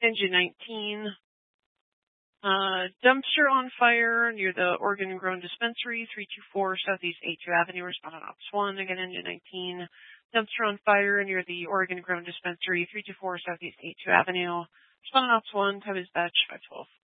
Engine 19. Dumpster on fire near the Organ and Grown Dispensary, 324 Southeast 82 Avenue, respondent Ops 1. Again, Engine 19. Dumpster on fire near the Organ and Grown Dispensary, 324 Southeast 82 Avenue, respondent Ops 1. Time is batch 512.